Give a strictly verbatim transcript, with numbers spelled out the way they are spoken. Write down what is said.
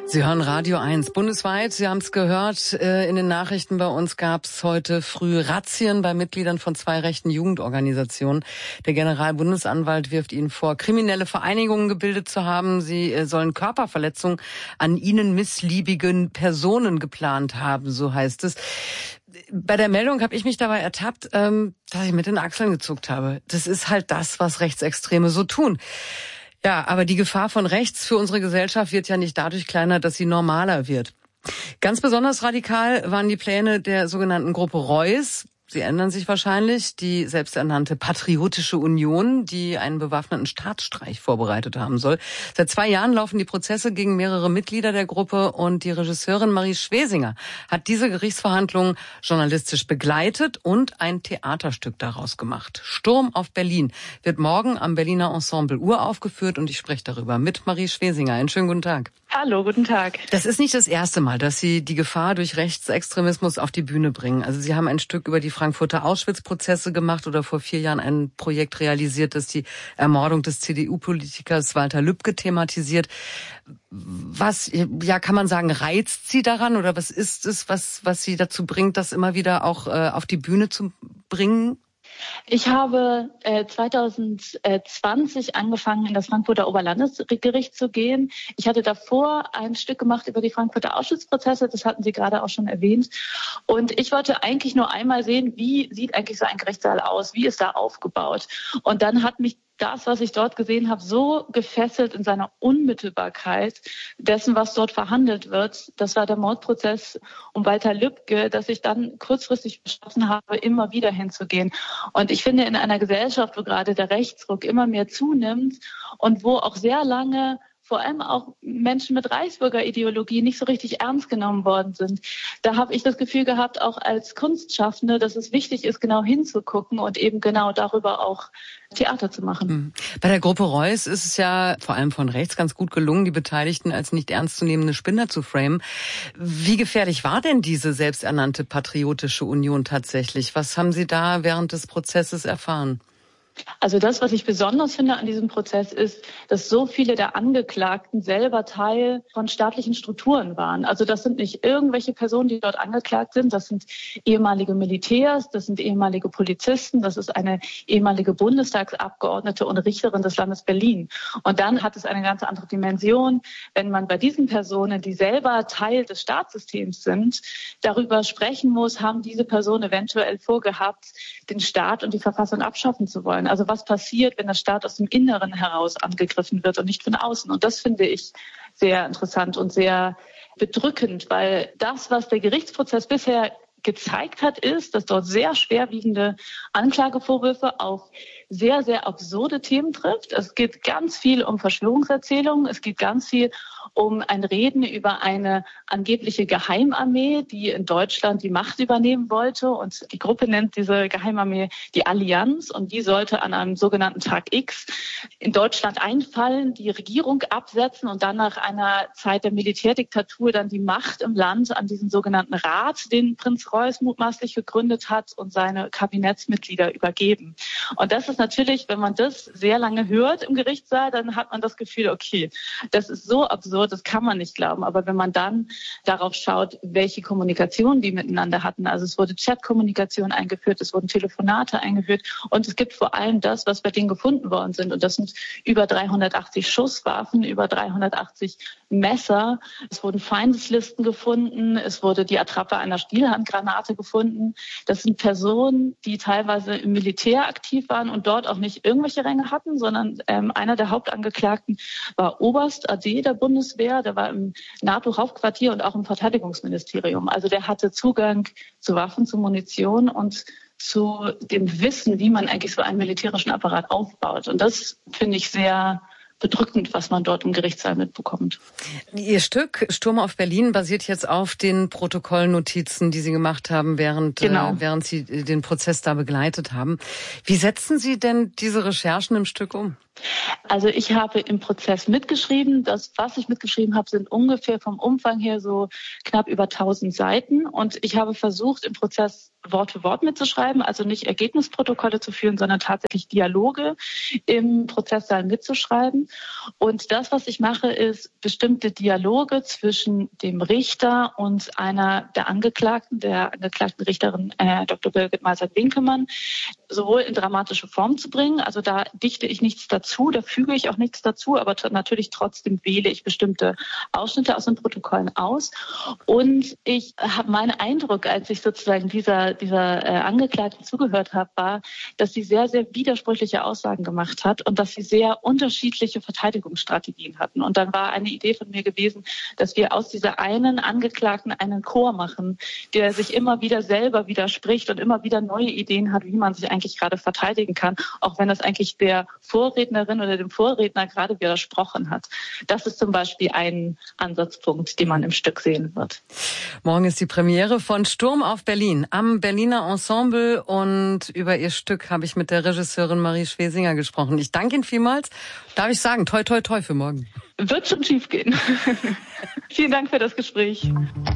Sie hören Radio eins. Bundesweit, Sie haben es gehört, in den Nachrichten bei uns gab es heute früh Razzien bei Mitgliedern von zwei rechten Jugendorganisationen. Der Generalbundesanwalt wirft ihnen vor, kriminelle Vereinigungen gebildet zu haben. Sie sollen Körperverletzungen an ihnen missliebigen Personen geplant haben, so heißt es. Bei der Meldung habe ich mich dabei ertappt, ähm, dass ich mit den Achseln gezuckt habe. Das ist halt das, was Rechtsextreme so tun. Ja, aber die Gefahr von rechts für unsere Gesellschaft wird ja nicht dadurch kleiner, dass sie normaler wird. Ganz besonders radikal waren die Pläne der sogenannten Gruppe Reuß. Sie ändern sich wahrscheinlich. Die selbsternannte Patriotische Union, die einen bewaffneten Staatsstreich vorbereitet haben soll. Seit zwei Jahren laufen die Prozesse gegen mehrere Mitglieder der Gruppe und die Regisseurin Marie Schwesinger hat diese Gerichtsverhandlungen journalistisch begleitet und ein Theaterstück daraus gemacht. Sturm auf Berlin wird morgen am Berliner Ensemble uraufgeführt und ich spreche darüber mit Marie Schwesinger. Einen schönen guten Tag. Hallo, guten Tag. Das ist nicht das erste Mal, dass Sie die Gefahr durch Rechtsextremismus auf die Bühne bringen. Also Sie haben ein Stück über die Frankfurter Auschwitz-Prozesse gemacht oder vor vier Jahren ein Projekt realisiert, das die Ermordung des C D U-Politikers Walter Lübcke thematisiert. Was, ja, kann man sagen, reizt Sie daran oder was ist es, was, was Sie dazu bringt, das immer wieder auch äh, auf die Bühne zu bringen? Ich habe äh, zwanzig zwanzig angefangen, in das Frankfurter Oberlandesgericht zu gehen. Ich hatte davor ein Stück gemacht über die Frankfurter Auschwitz-Prozesse, das hatten Sie gerade auch schon erwähnt. Und ich wollte eigentlich nur einmal sehen, wie sieht eigentlich so ein Gerichtssaal aus, wie ist da aufgebaut. Und dann hat mich das, was ich dort gesehen habe, so gefesselt in seiner Unmittelbarkeit dessen, was dort verhandelt wird. Das war der Mordprozess um Walter Lübcke, dass ich dann kurzfristig beschlossen habe, immer wieder hinzugehen. Und ich finde, in einer Gesellschaft, wo gerade der Rechtsruck immer mehr zunimmt und wo auch sehr lange vor allem auch Menschen mit Reichsbürgerideologie nicht so richtig ernst genommen worden sind. Da habe ich das Gefühl gehabt, auch als Kunstschaffende, dass es wichtig ist, genau hinzugucken und eben genau darüber auch Theater zu machen. Bei der Gruppe Reuß ist es ja vor allem von rechts ganz gut gelungen, die Beteiligten als nicht ernstzunehmende Spinner zu framen. Wie gefährlich war denn diese selbsternannte Patriotische Union tatsächlich? Was haben Sie da während des Prozesses erfahren? Also das, was ich besonders finde an diesem Prozess, ist, dass so viele der Angeklagten selber Teil von staatlichen Strukturen waren. Also das sind nicht irgendwelche Personen, die dort angeklagt sind. Das sind ehemalige Militärs, das sind ehemalige Polizisten, das ist eine ehemalige Bundestagsabgeordnete und Richterin des Landes Berlin. Und dann hat es eine ganz andere Dimension, wenn man bei diesen Personen, die selber Teil des Staatssystems sind, darüber sprechen muss, haben diese Personen eventuell vorgehabt, den Staat und die Verfassung abschaffen zu wollen. Also was passiert, wenn der Staat aus dem Inneren heraus angegriffen wird und nicht von außen? Und das finde ich sehr interessant und sehr bedrückend, weil das, was der Gerichtsprozess bisher gezeigt hat, ist, dass dort sehr schwerwiegende Anklagevorwürfe auf sehr, sehr absurde Themen trifft. Es geht ganz viel um Verschwörungserzählungen. Es geht ganz viel um ein Reden über eine angebliche Geheimarmee, die in Deutschland die Macht übernehmen wollte. Und die Gruppe nennt diese Geheimarmee die Allianz. Und die sollte an einem sogenannten Tag X in Deutschland einfallen, die Regierung absetzen und dann nach einer Zeit der Militärdiktatur dann die Macht im Land an diesen sogenannten Rat, den Prinz Reuß mutmaßlich gegründet hat, und seine Kabinettsmitglieder übergeben. Und das ist natürlich, wenn man das sehr lange hört im Gerichtssaal, dann hat man das Gefühl, okay, das ist so absurd, das kann man nicht glauben. Aber wenn man dann darauf schaut, welche Kommunikation die miteinander hatten, also es wurde Chatkommunikation eingeführt, es wurden Telefonate eingeführt und es gibt vor allem das, was bei denen gefunden worden sind. Und das sind über dreihundertachtzig Schusswaffen, über dreihundertachtzig Messer. Es wurden Feindeslisten gefunden, es wurde die Attrappe einer Stielhandgranate gefunden. Das sind Personen, die teilweise im Militär aktiv waren und dort auch nicht irgendwelche Ränge hatten, sondern ähm, einer der Hauptangeklagten war Oberst A D der Bundeswehr, der war im NATO-Hauptquartier und auch im Verteidigungsministerium. Also der hatte Zugang zu Waffen, zu Munition und zu dem Wissen, wie man eigentlich so einen militärischen Apparat aufbaut. Und das finde ich sehr bedrückend, was man dort im Gerichtssaal mitbekommt. Ihr Stück Sturm auf Berlin basiert jetzt auf den Protokollnotizen, die Sie gemacht haben, während, genau. äh, während Sie den Prozess da begleitet haben. Wie setzen Sie denn diese Recherchen im Stück um? Also ich habe im Prozess mitgeschrieben. Das, was ich mitgeschrieben habe, sind ungefähr vom Umfang her so knapp über tausend Seiten. Und ich habe versucht, im Prozess Wort für Wort mitzuschreiben, also nicht Ergebnisprotokolle zu führen, sondern tatsächlich Dialoge im Prozesssaal mitzuschreiben. Und das, was ich mache, ist bestimmte Dialoge zwischen dem Richter und einer der Angeklagten, der angeklagten Richterin äh, Doktor Birgit Meisert-Winkemann, sowohl in dramatische Form zu bringen. Also da dichte ich nichts dazu, da füge ich auch nichts dazu, aber t- natürlich trotzdem wähle ich bestimmte Ausschnitte aus den Protokollen aus. Und ich habe meinen Eindruck, als ich sozusagen dieser dieser äh, Angeklagten zugehört habe, war, dass sie sehr, sehr widersprüchliche Aussagen gemacht hat und dass sie sehr unterschiedliche Verteidigungsstrategien hatten. Und dann war eine Idee von mir gewesen, dass wir aus dieser einen Angeklagten einen Chor machen, der sich immer wieder selber widerspricht und immer wieder neue Ideen hat, wie man sich eigentlich gerade verteidigen kann, auch wenn das eigentlich der Vorrednerin oder dem Vorredner gerade widersprochen hat. Das ist zum Beispiel ein Ansatzpunkt, den man im Stück sehen wird. Morgen ist die Premiere von Sturm auf Berlin am Berliner Ensemble und über ihr Stück habe ich mit der Regisseurin Marie Schwesinger gesprochen. Ich danke Ihnen vielmals. Darf ich sagen, toi, toi, toi für morgen. Wird schon schief gehen. Vielen Dank für das Gespräch.